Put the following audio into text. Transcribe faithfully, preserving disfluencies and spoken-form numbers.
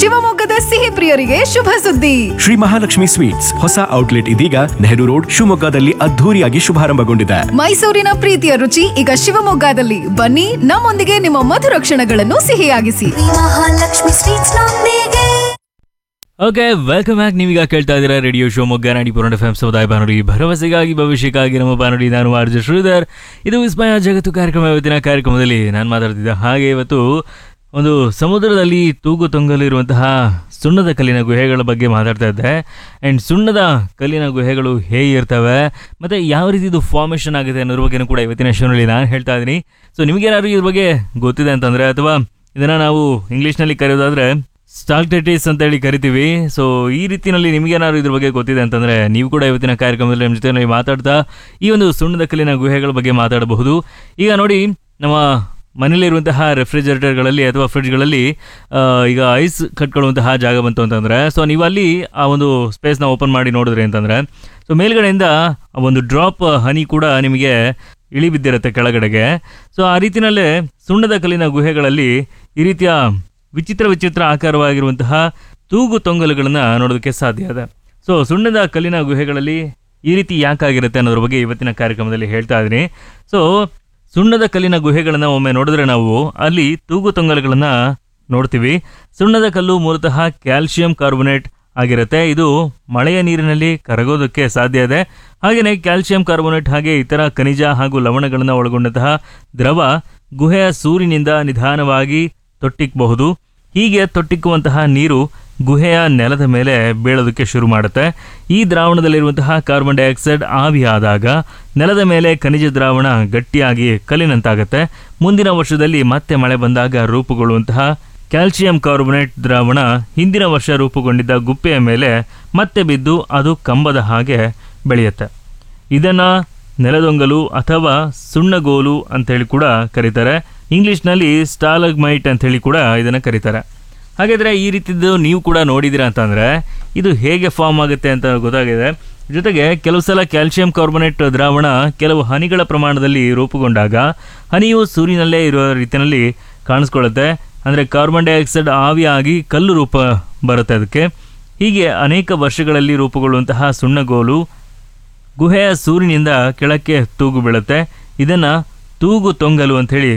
ಶಿವಮೊಗ್ಗದ ಸಿಹಿ ಪ್ರಿಯರಿಗೆ ಶುಭ ಸುದ್ದಿ. ಶ್ರೀ ಮಹಾಲಕ್ಷ್ಮಿ ಸ್ವೀಟ್ಸ್ ಹೊಸ ಔಟ್ಲೆಟ್ ಇದೀಗ ನೆಹರು ರೋಡ್ ಶಿವಮೊಗ್ಗದಲ್ಲಿ ಅದ್ಧೂರಿಯಾಗಿ ಶುಭಾರಂಭಗೊಂಡಿದೆ. ಮೈಸೂರಿನ ಪ್ರೀತಿಯ ರುಚಿ ಈಗ ಶಿವಮೊಗ್ಗದಲ್ಲಿ. ಬನ್ನಿ, ನಮ್ಮೊಂದಿಗೆ ನಿಮ್ಮ ಮಧುರ ಕ್ಷಣಗಳನ್ನು ಸಿಹಿಯಾಗಿಸಿ. ಮಹಾಲಕ್ಷ್ಮಿ ಸ್ವೀಟ್ಸ್ ನೊಂದಿಗೆ. Okay, welcome back. ನೀವೀಗ ಕೇಳ್ತಾ ಇದ್ದೀರಾ ರೇಡಿಯೋ ಶಿವಮೊಗ್ಗ ನಾಡಿ ಪೂರ್ಣ ಎಫ್ ಎಂ ಸಮುದಾಯ ಬಾನುಲಿ, ಭರವಸೆಗಾಗಿ ಭವಿಷ್ಯಕ್ಕಾಗಿ ನಮ್ಮ ಬಾನುಲಿ. ನಾನು ಆರ್ಜೆ ಶ್ರೀಧರ್. ಇದು ವಿಸ್ಮಯ ಜಗತ್ತು ಕಾರ್ಯಕ್ರಮ. ಇವತ್ತಿನ ಕಾರ್ಯಕ್ರಮದಲ್ಲಿ ನಾನು ಮಾತಾಡ್ತಿದ್ದೆ ಹಾಗೆ ಇವತ್ತು ಒಂದು ಸಮುದ್ರದಲ್ಲಿ ತೂಗು ತೊಂಗಲಿರುವಂತಹ ಸುಣ್ಣದ ಕಲ್ಲಿನ ಗುಹೆಗಳ ಬಗ್ಗೆ ಮಾತಾಡ್ತಾ ಇದ್ದೆ. ಆ್ಯಂಡ್ ಸುಣ್ಣದ ಕಲ್ಲಿನ ಗುಹೆಗಳು ಹೇಗೆ ಇರ್ತವೆ ಮತ್ತು ಯಾವ ರೀತಿ ಇದು ಫಾರ್ಮೇಷನ್ ಆಗುತ್ತೆ ಅನ್ನೋದ್ರ ಬಗ್ಗೆನೂ ಕೂಡ ಇವತ್ತಿನ ಶೋನಲ್ಲಿ ನಾನು ಹೇಳ್ತಾ ಇದ್ದೀನಿ. ಸೊ ನಿಮಗೇನಾದ್ರು ಇದ್ರ ಬಗ್ಗೆ ಗೊತ್ತಿದೆ ಅಂತಂದರೆ, ಅಥವಾ ಇದನ್ನು ನಾವು ಇಂಗ್ಲೀಷ್ನಲ್ಲಿ ಕರೆಯೋದಾದರೆ ಸ್ಟಾಲ್ಕ್ಟೈಟಿಸ್ ಅಂತ ಹೇಳಿ ಕರಿತೀವಿ. ಸೊ ಈ ರೀತಿಯಲ್ಲಿ ನಿಮಗೇನಾದ್ರು ಇದ್ರ ಬಗ್ಗೆ ಗೊತ್ತಿದೆ ಅಂತಂದರೆ ನೀವು ಕೂಡ ಇವತ್ತಿನ ಕಾರ್ಯಕ್ರಮದಲ್ಲಿ ನಮ್ಮ ಜೊತೆಯಲ್ಲಿ ಮಾತಾಡ್ತಾ ಈ ಒಂದು ಸುಣ್ಣದ ಕಲ್ಲಿನ ಗುಹೆಗಳ ಬಗ್ಗೆ ಮಾತಾಡಬಹುದು. ಈಗ ನೋಡಿ, ನಮ್ಮ ಮನೇಲಿರುವಂತಹ ರೆಫ್ರಿಜರೇಟರ್ಗಳಲ್ಲಿ ಅಥವಾ ಫ್ರಿಡ್ಜ್ಗಳಲ್ಲಿ ಈಗ ಐಸ್ ಕಟ್ಕೊಳ್ಳುವಂತಹ ಜಾಗ ಬಂತು ಅಂತಂದರೆ, ಸೊ ನೀವು ಅಲ್ಲಿ ಆ ಒಂದು ಸ್ಪೇಸ್ನ ಓಪನ್ ಮಾಡಿ ನೋಡಿದ್ರಿ ಅಂತಂದರೆ, ಸೊ ಮೇಲ್ಗಡೆಯಿಂದ ಒಂದು ಡ್ರಾಪ್ ಹನಿ ಕೂಡ ನಿಮಗೆ ಇಳಿ ಬಿದ್ದಿರುತ್ತೆ ಕೆಳಗಡೆಗೆ. ಸೊ ಆ ರೀತಿಯಲ್ಲೇ ಸುಣ್ಣದ ಕಲ್ಲಿನ ಗುಹೆಗಳಲ್ಲಿ ಈ ರೀತಿಯ ವಿಚಿತ್ರ ವಿಚಿತ್ರ ಆಕಾರವಾಗಿರುವಂತಹ ತೂಗು ತೊಂಗಲುಗಳನ್ನು ನೋಡೋದಕ್ಕೆ ಸಾಧ್ಯ ಇದೆ. ಸೊ ಸುಣ್ಣದ ಕಲ್ಲಿನ ಗುಹೆಗಳಲ್ಲಿ ಈ ರೀತಿ ಯಾಕಾಗಿರುತ್ತೆ ಅನ್ನೋದ್ರ ಬಗ್ಗೆ ಇವತ್ತಿನ ಕಾರ್ಯಕ್ರಮದಲ್ಲಿ ಹೇಳ್ತಾ ಇದ್ದೀನಿ. ಸೊ ಸುಣ್ಣದ ಕಲ್ಲಿನ ಗುಹೆಗಳನ್ನು ಒಮ್ಮೆ ನೋಡಿದ್ರೆ ನಾವು ಅಲ್ಲಿ ತೂಗು ತೊಂಗಲುಗಳನ್ನು ನೋಡ್ತೀವಿ. ಸುಣ್ಣದ ಕಲ್ಲು ಮೂಲತಃ ಕ್ಯಾಲ್ಸಿಯಂ ಕಾರ್ಬೋನೇಟ್ ಆಗಿರುತ್ತೆ. ಇದು ಮಳೆಯ ನೀರಿನಲ್ಲಿ ಕರಗೋದಕ್ಕೆ ಸಾಧ್ಯ ಇದೆ. ಹಾಗೆಯೇ ಕ್ಯಾಲ್ಸಿಯಂ ಕಾರ್ಬೋನೇಟ್ ಹಾಗೆ ಇತರ ಖನಿಜ ಹಾಗೂ ಲವಣಗಳನ್ನು ಒಳಗೊಂಡಂತಹ ದ್ರವ ಗುಹೆಯ ಸೂರಿನಿಂದ ನಿಧಾನವಾಗಿ ತೊಟ್ಟಿಕ್ಕಬಹುದು. ಹೀಗೆ ತೊಟ್ಟಿಕ್ಕುವಂತಹ ನೀರು ಗುಹೆಯ ನೆಲದ ಮೇಲೆ ಬೀಳೋದಕ್ಕೆ ಶುರು ಮಾಡುತ್ತೆ. ಈ ದ್ರಾವಣದಲ್ಲಿರುವಂತಹ ಕಾರ್ಬನ್ ಡೈಆಕ್ಸೈಡ್ ಆವಿಯಾದಾಗ ನೆಲದ ಮೇಲೆ ಖನಿಜ ದ್ರಾವಣ ಗಟ್ಟಿಯಾಗಿ ಕಲ್ಲಿನಂತಾಗುತ್ತೆ. ಮುಂದಿನ ವರ್ಷದಲ್ಲಿ ಮತ್ತೆ ಮಳೆ ಬಂದಾಗ ರೂಪುಗೊಳ್ಳುವಂತಹ ಕ್ಯಾಲ್ಸಿಯಂ ಕಾರ್ಬೋನೇಟ್ ದ್ರಾವಣ ಹಿಂದಿನ ವರ್ಷ ರೂಪುಗೊಂಡಿದ್ದ ಗುಪ್ಪೆಯ ಮೇಲೆ ಮತ್ತೆ ಬಿದ್ದು ಅದು ಕಂಬದ ಹಾಗೆ ಬೆಳೆಯುತ್ತೆ. ಇದನ್ನು ನೆಲದೊಂಗಲು ಅಥವಾ ಸುಣ್ಣಗೋಲು ಅಂತೇಳಿ ಕೂಡ ಕರೀತಾರೆ. ಇಂಗ್ಲೀಷ್ನಲ್ಲಿ ಸ್ಟಾಲಗ್ಮೈಟ್ ಅಂಥೇಳಿ ಕೂಡ ಇದನ್ನು ಕರೀತಾರೆ. ಹಾಗಾದರೆ ಈ ರೀತಿದ್ದು ನೀವು ಕೂಡ ನೋಡಿದ್ದೀರಾ ಅಂತಂದರೆ ಇದು ಹೇಗೆ ಫಾರ್ಮ್ ಆಗುತ್ತೆ ಅಂತ ಗೊತ್ತಾಗಿದೆ. ಜೊತೆಗೆ ಕೆಲವು ಸಲ ಕ್ಯಾಲ್ಸಿಯಂ ಕಾರ್ಬೋನೇಟ್ ದ್ರಾವಣ ಕೆಲವು ಹನಿಗಳ ಪ್ರಮಾಣದಲ್ಲಿ ರೂಪುಗೊಂಡಾಗ ಹನಿಯು ಸೂರ್ಯನಲ್ಲೇ ಇರುವ ರೀತಿಯಲ್ಲಿ ಕಾಣಿಸ್ಕೊಳ್ಳುತ್ತೆ. ಅಂದರೆ ಕಾರ್ಬನ್ ಡೈಆಕ್ಸೈಡ್ ಆವಿಯಾಗಿ ಕಲ್ಲು ರೂಪ ಬರುತ್ತೆ ಅದಕ್ಕೆ. ಹೀಗೆ ಅನೇಕ ವರ್ಷಗಳಲ್ಲಿ ರೂಪುಗೊಳ್ಳುವಂತಹ ಸುಣ್ಣಗೋಲು ಗುಹೆಯ ಸೂರಿನಿಂದ ಕೆಳಕ್ಕೆ ತೂಗು ಬೀಳುತ್ತೆ. ಇದನ್ನು ತೂಗು ತೊಂಗಲು ಅಂಥೇಳಿ